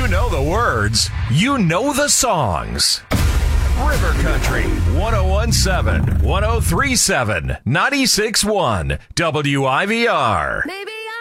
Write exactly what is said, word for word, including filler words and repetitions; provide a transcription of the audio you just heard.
You know the words. You know the songs. River Country, one oh one point seven, one oh three point seven, ninety-six point one, W I V R. Maybe